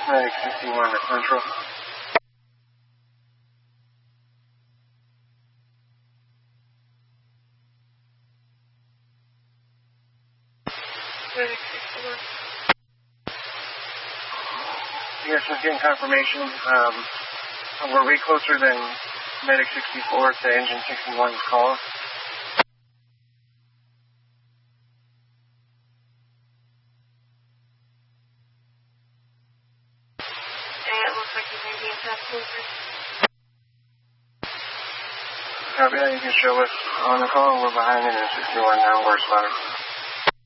Medic 61 to Central. Medic 61. Yes, just getting confirmation. We're way closer than Medic 64 to Engine 61's call. It looks like he's maybe a pass closer. Copy that. You can show us on the call. We're behind Engine 61 now. We're spotted.